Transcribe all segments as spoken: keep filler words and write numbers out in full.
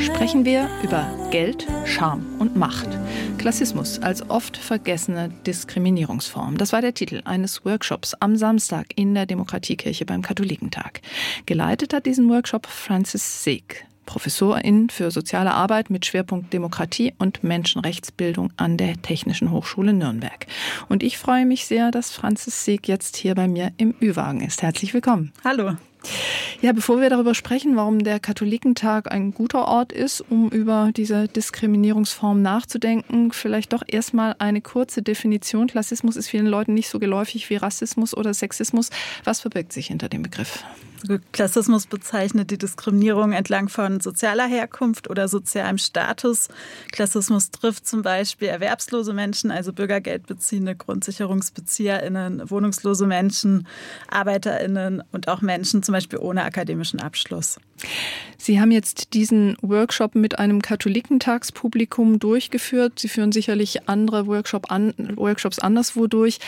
sprechen wir über Geld, Scham und Macht. Klassismus als oft vergessene Diskriminierungsform. Das war der Titel eines Workshops am Samstag in der Demokratiekirche beim Katholikentag. Geleitet hat diesen Workshop Francis Seek, Professorin für soziale Arbeit mit Schwerpunkt Demokratie und Menschenrechtsbildung an der Technischen Hochschule Nürnberg. Und ich freue mich sehr, dass Francis Seek jetzt hier bei mir im Ü-Wagen ist. Herzlich willkommen. Hallo. Ja, bevor wir darüber sprechen, warum der Katholikentag ein guter Ort ist, um über diese Diskriminierungsform nachzudenken, vielleicht doch erstmal eine kurze Definition. Klassismus ist vielen Leuten nicht so geläufig wie Rassismus oder Sexismus. Was verbirgt sich hinter dem Begriff? Klassismus bezeichnet die Diskriminierung entlang von sozialer Herkunft oder sozialem Status. Klassismus trifft zum Beispiel erwerbslose Menschen, also Bürgergeldbeziehende, GrundsicherungsbezieherInnen, wohnungslose Menschen, ArbeiterInnen und auch Menschen zum Beispiel ohne akademischen Abschluss. Sie haben jetzt diesen Workshop mit einem Katholikentagspublikum durchgeführt. Sie führen sicherlich andere Workshop an, Workshops anderswo durch.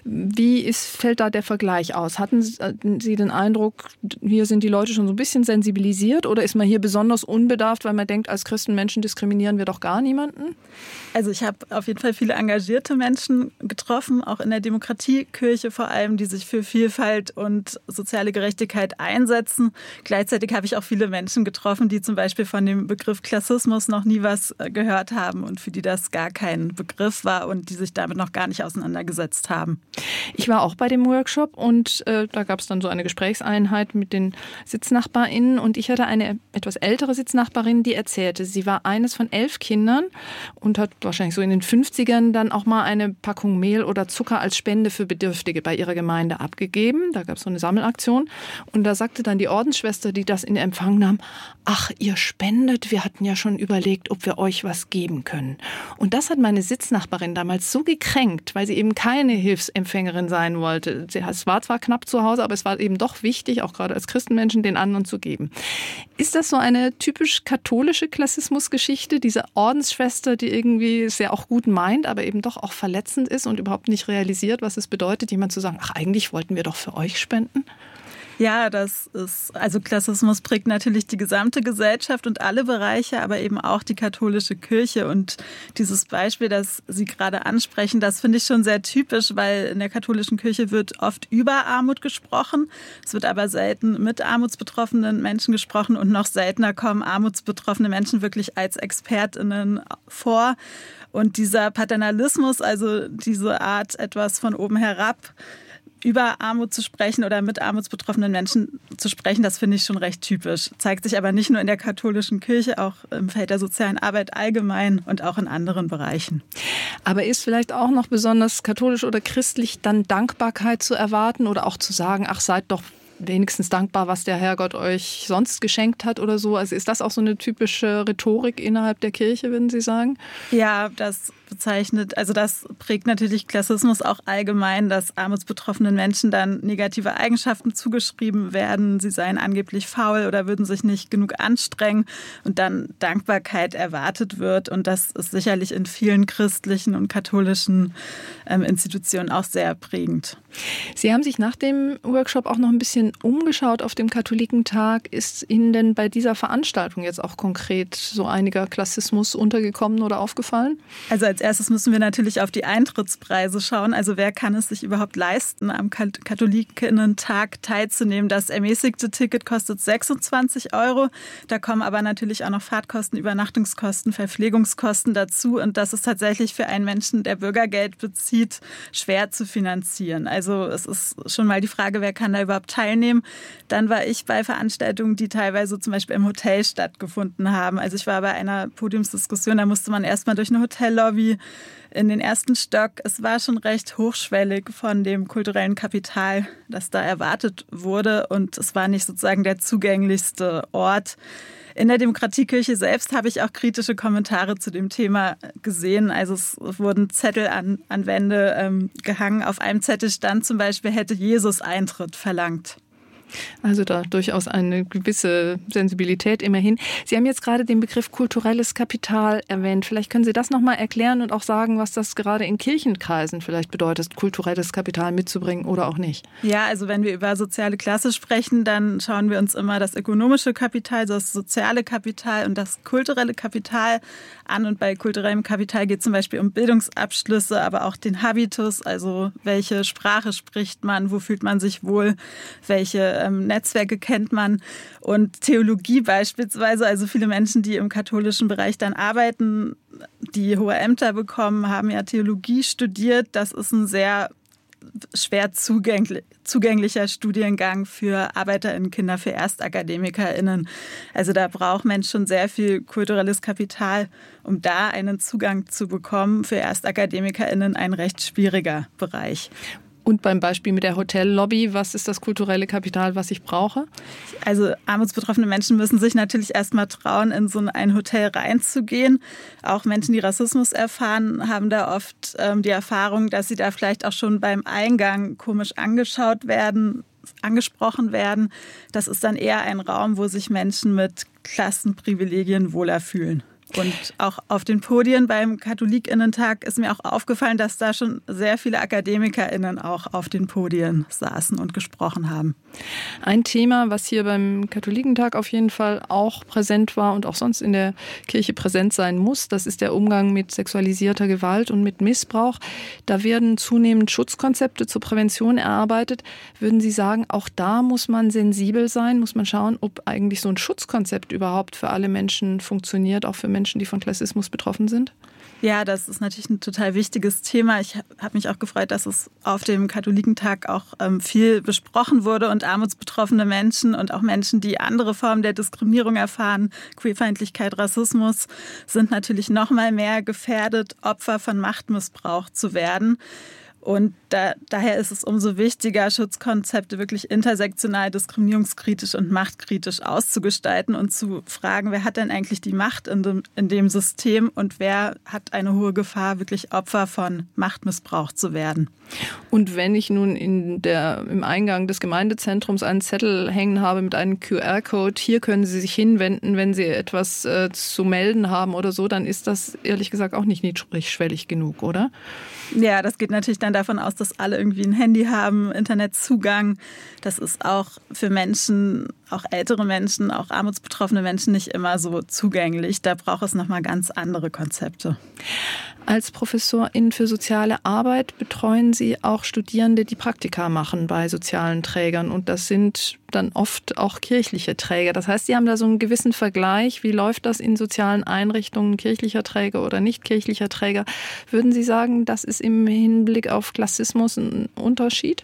Wie ist, fällt da der Vergleich aus? Hatten Sie den Eindruck, hier sind die Leute schon so ein bisschen sensibilisiert oder ist man hier besonders unbedarft, weil man denkt, als Christenmenschen diskriminieren wir doch gar niemanden? Also ich habe auf jeden Fall viele engagierte Menschen getroffen, auch in der Demokratiekirche vor allem, die sich für Vielfalt und soziale Gerechtigkeit einsetzen. Gleichzeitig habe ich auch viele Menschen getroffen, die zum Beispiel von dem Begriff Klassismus noch nie was gehört haben und für die das gar kein Begriff war und die sich damit noch gar nicht auseinandergesetzt haben. Ich war auch bei dem Workshop und äh, da gab es dann so eine Gesprächseinheit mit den SitznachbarInnen und ich hatte eine etwas ältere Sitznachbarin, die erzählte, sie war eines von elf Kindern und hat wahrscheinlich so in den fünfzigern dann auch mal eine Packung Mehl oder Zucker als Spende für Bedürftige bei ihrer Gemeinde abgegeben. Da gab es so eine Sammelaktion und da sagte dann die Ordensschwester, die das in Empfang nahm, ach, ihr spendet, wir hatten ja schon überlegt, ob wir euch was geben können. Und das hat meine Sitznachbarin damals so gekränkt, weil sie eben keine Hilfsempfängerin sein wollte. Es war zwar knapp zu Hause, aber es war eben doch wichtig, auch gerade als Christenmenschen, den anderen zu geben. Ist das so eine typisch katholische Klassismusgeschichte, diese Ordensschwester, die irgendwie es ja auch gut meint, aber eben doch auch verletzend ist und überhaupt nicht realisiert, was es bedeutet, jemand zu sagen, ach, eigentlich wollten wir doch für euch spenden? Ja, das ist, also Klassismus prägt natürlich die gesamte Gesellschaft und alle Bereiche, aber eben auch die katholische Kirche. Und dieses Beispiel, das Sie gerade ansprechen, das finde ich schon sehr typisch, weil in der katholischen Kirche wird oft über Armut gesprochen. Es wird aber selten mit armutsbetroffenen Menschen gesprochen und noch seltener kommen armutsbetroffene Menschen wirklich als ExpertInnen vor. Und dieser Paternalismus, also diese Art, etwas von oben herab über Armut zu sprechen oder mit armutsbetroffenen Menschen zu sprechen, das finde ich schon recht typisch. Zeigt sich aber nicht nur in der katholischen Kirche, auch im Feld der sozialen Arbeit allgemein und auch in anderen Bereichen. Aber ist vielleicht auch noch besonders katholisch oder christlich dann Dankbarkeit zu erwarten oder auch zu sagen, ach, seid doch wenigstens dankbar, was der Herrgott euch sonst geschenkt hat oder so? Also ist das auch so eine typische Rhetorik innerhalb der Kirche, würden Sie sagen? Ja, das bezeichnet, also das prägt natürlich Klassismus auch allgemein, dass armutsbetroffenen Menschen dann negative Eigenschaften zugeschrieben werden. Sie seien angeblich faul oder würden sich nicht genug anstrengen und dann Dankbarkeit erwartet wird. Und das ist sicherlich in vielen christlichen und katholischen ähm, Institutionen auch sehr prägend. Sie haben sich nach dem Workshop auch noch ein bisschen umgeschaut auf dem Katholikentag. Ist Ihnen denn bei dieser Veranstaltung jetzt auch konkret so einiger Klassismus untergekommen oder aufgefallen? Also als erstes müssen wir natürlich auf die Eintrittspreise schauen. Also wer kann es sich überhaupt leisten, am Katholikinnen-Tag teilzunehmen? Das ermäßigte Ticket kostet sechsundzwanzig Euro. Da kommen aber natürlich auch noch Fahrtkosten, Übernachtungskosten, Verpflegungskosten dazu. Und das ist tatsächlich für einen Menschen, der Bürgergeld bezieht, schwer zu finanzieren. Also es ist schon mal die Frage, wer kann da überhaupt teilnehmen. Dann war ich bei Veranstaltungen, die teilweise zum Beispiel im Hotel stattgefunden haben. Also ich war bei einer Podiumsdiskussion, da musste man erstmal durch eine Hotellobby in den ersten Stock. Es war schon recht hochschwellig von dem kulturellen Kapital, das da erwartet wurde. Und es war nicht sozusagen der zugänglichste Ort. In der Demokratiekirche selbst habe ich auch kritische Kommentare zu dem Thema gesehen. Also es wurden Zettel an, an Wände ähm, gehangen. Auf einem Zettel stand zum Beispiel, hätte Jesus Eintritt verlangt. Also da durchaus eine gewisse Sensibilität immerhin. Sie haben jetzt gerade den Begriff kulturelles Kapital erwähnt. Vielleicht können Sie das nochmal erklären und auch sagen, was das gerade in Kirchenkreisen vielleicht bedeutet, kulturelles Kapital mitzubringen oder auch nicht. Ja, also wenn wir über soziale Klasse sprechen, dann schauen wir uns immer das ökonomische Kapital, das soziale Kapital und das kulturelle Kapital an. Und bei kulturellem Kapital geht es zum Beispiel um Bildungsabschlüsse, aber auch den Habitus, also welche Sprache spricht man, wo fühlt man sich wohl, welche ähm, Netzwerke kennt man. Und Theologie beispielsweise, also viele Menschen, die im katholischen Bereich dann arbeiten, die hohe Ämter bekommen, haben ja Theologie studiert. Das ist ein sehr schwer zugänglich, zugänglicher Studiengang für ArbeiterInnen-Kinder, für ErstakademikerInnen. Also da braucht man schon sehr viel kulturelles Kapital, um da einen Zugang zu bekommen. Für ErstakademikerInnen ein recht schwieriger Bereich. Und beim Beispiel mit der Hotellobby, was ist das kulturelle Kapital, was ich brauche? Also armutsbetroffene Menschen müssen sich natürlich erstmal trauen, in so ein Hotel reinzugehen. Auch Menschen, die Rassismus erfahren, haben da oft ähm, die Erfahrung, dass sie da vielleicht auch schon beim Eingang komisch angeschaut werden, angesprochen werden. Das ist dann eher ein Raum, wo sich Menschen mit Klassenprivilegien wohler fühlen. Und auch auf den Podien beim KatholikInnen-Tag ist mir auch aufgefallen, dass da schon sehr viele AkademikerInnen auch auf den Podien saßen und gesprochen haben. Ein Thema, was hier beim Katholikentag auf jeden Fall auch präsent war und auch sonst in der Kirche präsent sein muss, das ist der Umgang mit sexualisierter Gewalt und mit Missbrauch. Da werden zunehmend Schutzkonzepte zur Prävention erarbeitet. Würden Sie sagen, auch da muss man sensibel sein, muss man schauen, ob eigentlich so ein Schutzkonzept überhaupt für alle Menschen funktioniert, auch für Menschen, die von Klassismus betroffen sind? Ja, das ist natürlich ein total wichtiges Thema. Ich habe mich auch gefreut, dass es auf dem Katholikentag auch ähm, viel besprochen wurde und armutsbetroffene Menschen und auch Menschen, die andere Formen der Diskriminierung erfahren, Queerfeindlichkeit, Rassismus, sind natürlich noch mal mehr gefährdet, Opfer von Machtmissbrauch zu werden. Und da, daher ist es umso wichtiger, Schutzkonzepte wirklich intersektional, diskriminierungskritisch und machtkritisch auszugestalten und zu fragen, wer hat denn eigentlich die Macht in dem, in dem System und wer hat eine hohe Gefahr, wirklich Opfer von Machtmissbrauch zu werden. Und wenn ich nun in der, im Eingang des Gemeindezentrums einen Zettel hängen habe mit einem Q R-Code, hier können Sie sich hinwenden, wenn Sie etwas äh, zu melden haben oder so, dann ist das ehrlich gesagt auch nicht niedrigschwellig genug, oder? Ja, das geht natürlich dann davon aus, dass alle irgendwie ein Handy haben, Internetzugang. Das ist auch für Menschen, auch ältere Menschen, auch armutsbetroffene Menschen nicht immer so zugänglich. Da braucht es nochmal ganz andere Konzepte. Als Professorin für soziale Arbeit betreuen Sie auch Studierende, die Praktika machen bei sozialen Trägern. Und das sind dann oft auch kirchliche Träger. Das heißt, Sie haben da so einen gewissen Vergleich. Wie läuft das in sozialen Einrichtungen, kirchlicher Träger oder nicht kirchlicher Träger? Würden Sie sagen, das ist im Hinblick auf Klassismus ein Unterschied?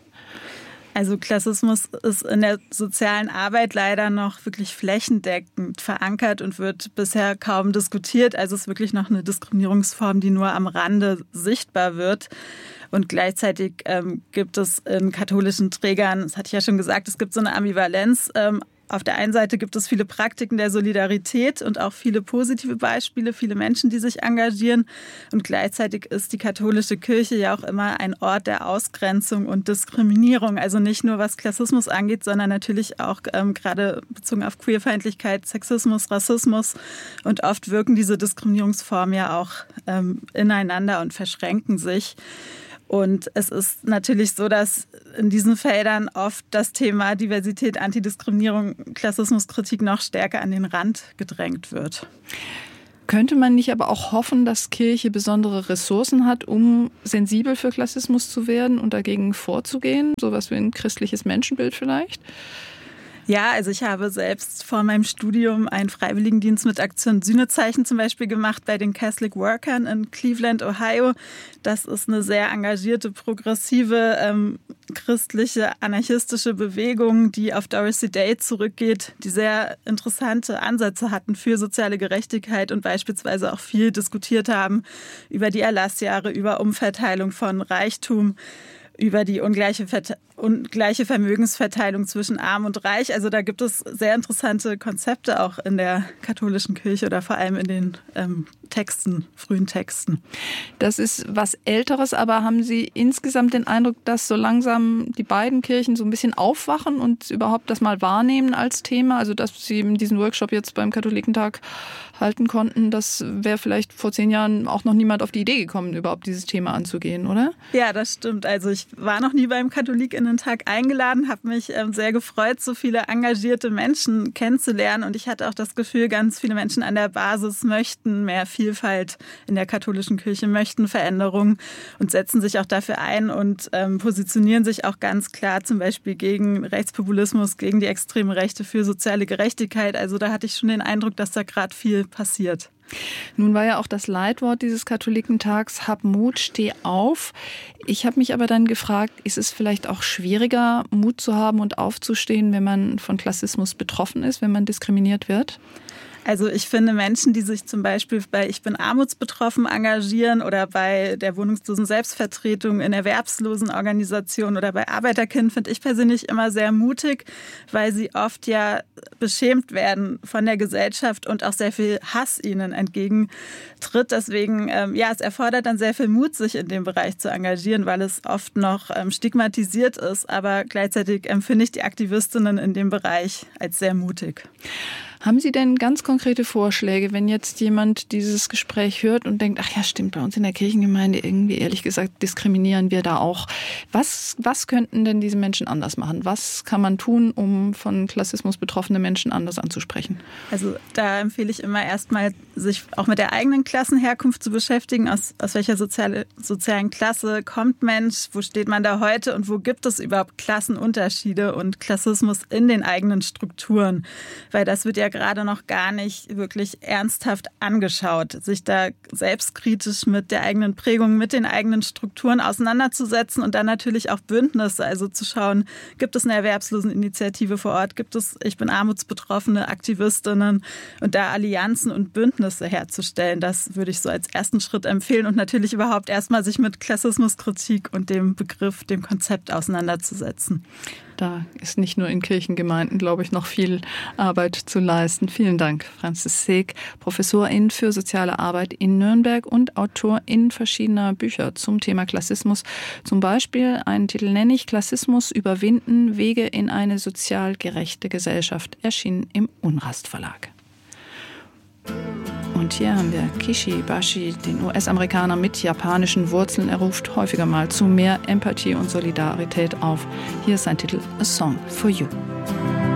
Also Klassismus ist in der sozialen Arbeit leider noch wirklich flächendeckend verankert und wird bisher kaum diskutiert. Also es ist wirklich noch eine Diskriminierungsform, die nur am Rande sichtbar wird. Und gleichzeitig ähm, gibt es in katholischen Trägern, das hatte ich ja schon gesagt, es gibt so eine Ambivalenz. Ähm, Auf der einen Seite gibt es viele Praktiken der Solidarität und auch viele positive Beispiele, viele Menschen, die sich engagieren. Und gleichzeitig ist die katholische Kirche ja auch immer ein Ort der Ausgrenzung und Diskriminierung. Also nicht nur was Klassismus angeht, sondern natürlich auch ähm, gerade bezogen auf Queerfeindlichkeit, Sexismus, Rassismus. Und oft wirken diese Diskriminierungsformen ja auch ähm, ineinander und verschränken sich. Und es ist natürlich so, dass in diesen Feldern oft das Thema Diversität, Antidiskriminierung, Klassismuskritik noch stärker an den Rand gedrängt wird. Könnte man nicht aber auch hoffen, dass Kirche besondere Ressourcen hat, um sensibel für Klassismus zu werden und dagegen vorzugehen? Sowas wie ein christliches Menschenbild vielleicht? Ja, also ich habe selbst vor meinem Studium einen Freiwilligendienst mit Aktion Sühnezeichen zum Beispiel gemacht bei den Catholic Workern in Cleveland, Ohio. Das ist eine sehr engagierte, progressive, ähm, christliche, anarchistische Bewegung, die auf Dorothy Day zurückgeht, die sehr interessante Ansätze hatten für soziale Gerechtigkeit und beispielsweise auch viel diskutiert haben über die Erlassjahre, über Umverteilung von Reichtum, über die ungleiche, Verte- ungleiche Vermögensverteilung zwischen Arm und Reich. Also da gibt es sehr interessante Konzepte auch in der katholischen Kirche oder vor allem in den ähm, Texten, frühen Texten. Das ist was Älteres, aber haben Sie insgesamt den Eindruck, dass so langsam die beiden Kirchen so ein bisschen aufwachen und überhaupt das mal wahrnehmen als Thema? Also dass Sie diesen Workshop jetzt beim Katholikentag halten konnten, das wäre vielleicht vor zehn Jahren auch noch niemand auf die Idee gekommen, überhaupt dieses Thema anzugehen, oder? Ja, das stimmt. Also ich war noch nie beim Katholikinnentag eingeladen, habe mich ähm, sehr gefreut, so viele engagierte Menschen kennenzulernen. Und ich hatte auch das Gefühl, ganz viele Menschen an der Basis möchten mehr Vielfalt in der katholischen Kirche, möchten Veränderungen und setzen sich auch dafür ein und ähm, positionieren sich auch ganz klar zum Beispiel gegen Rechtspopulismus, gegen die extreme Rechte, für soziale Gerechtigkeit. Also da hatte ich schon den Eindruck, dass da gerade viel passiert. Nun war ja auch das Leitwort dieses Katholikentags, hab Mut, steh auf. Ich habe mich aber dann gefragt, ist es vielleicht auch schwieriger, Mut zu haben und aufzustehen, wenn man von Klassismus betroffen ist, wenn man diskriminiert wird? Also ich finde, Menschen, die sich zum Beispiel bei Ich bin armutsbetroffen engagieren oder bei der wohnungslosen Selbstvertretung in Erwerbslosenorganisationen oder bei Arbeiterkind, finde ich persönlich immer sehr mutig, weil sie oft ja beschämt werden von der Gesellschaft und auch sehr viel Hass ihnen entgegentritt. Deswegen, ähm, ja, es erfordert dann sehr viel Mut, sich in dem Bereich zu engagieren, weil es oft noch ähm, stigmatisiert ist. Aber gleichzeitig empfinde ich die Aktivistinnen in dem Bereich als sehr mutig. Haben Sie denn ganz konkrete Vorschläge, wenn jetzt jemand dieses Gespräch hört und denkt, ach ja, stimmt, bei uns in der Kirchengemeinde irgendwie, ehrlich gesagt, diskriminieren wir da auch. Was, was könnten denn diese Menschen anders machen? Was kann man tun, um von Klassismus betroffene Menschen anders anzusprechen? Also da empfehle ich immer erstmal, sich auch mit der eigenen Klassenherkunft zu beschäftigen. Aus, aus welcher soziale, sozialen Klasse kommt Mensch? Wo steht man da heute? Und wo gibt es überhaupt Klassenunterschiede und Klassismus in den eigenen Strukturen? Weil das wird ja gerade noch gar nicht wirklich ernsthaft angeschaut, sich da selbstkritisch mit der eigenen Prägung, mit den eigenen Strukturen auseinanderzusetzen und dann natürlich auch Bündnisse, also zu schauen, gibt es eine Erwerbsloseninitiative vor Ort, gibt es Ich bin armutsbetroffene Aktivistinnen und da Allianzen und Bündnisse herzustellen. Das würde ich so als ersten Schritt empfehlen und natürlich überhaupt erstmal sich mit Klassismuskritik und dem Begriff, dem Konzept auseinanderzusetzen. Da ist nicht nur in Kirchengemeinden, glaube ich, noch viel Arbeit zu leisten. Vielen Dank, Franzis Seeg, Professorin für soziale Arbeit in Nürnberg und Autorin verschiedener Bücher zum Thema Klassismus. Zum Beispiel, einen Titel nenne ich, Klassismus überwinden, Wege in eine sozial gerechte Gesellschaft, erschienen im Unrast Verlag. Und hier haben wir Kishi Bashi, den U S-Amerikaner mit japanischen Wurzeln. Er ruft häufiger mal zu mehr Empathie und Solidarität auf. Hier ist sein Titel A Song for You.